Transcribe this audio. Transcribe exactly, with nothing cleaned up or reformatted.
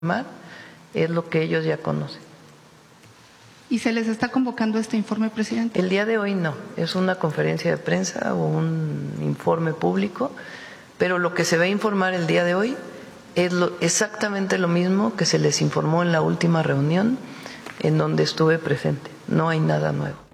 es lo que ellos ya conocen. ¿Y se les está convocando este informe, presidente? El día de hoy no, es una conferencia de prensa o un informe público, pero lo que se va a informar el día de hoy es lo, exactamente lo mismo que se les informó en la última reunión en donde estuve presente. No hay nada nuevo.